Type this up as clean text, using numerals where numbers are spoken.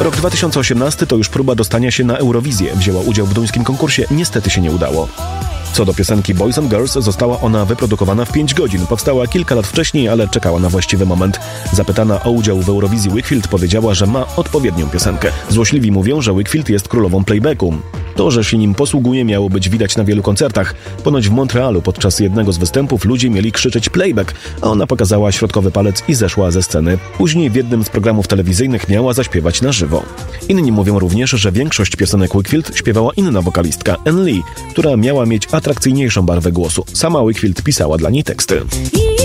Rok 2018 to już próba dostania się na Eurowizję. Wzięła udział w duńskim konkursie, niestety się nie udało. Co do piosenki Boys and Girls, została ona wyprodukowana w 5 godzin. Powstała kilka lat wcześniej, ale czekała na właściwy moment. Zapytana o udział w Eurowizji Wakefield powiedziała, że ma odpowiednią piosenkę. Złośliwi mówią, że Wakefield jest królową playbacku. To, że się nim posługuje, miało być widać na wielu koncertach. Ponoć w Montrealu podczas jednego z występów ludzie mieli krzyczeć playback, a ona pokazała środkowy palec i zeszła ze sceny. Później w jednym z programów telewizyjnych miała zaśpiewać na żywo. Inni mówią również, że większość piosenek Wakefield śpiewała inna wokalistka, Ann Lee, która miała mieć atrakcyjniejszą barwę głosu. Sama Wakefield pisała dla niej teksty.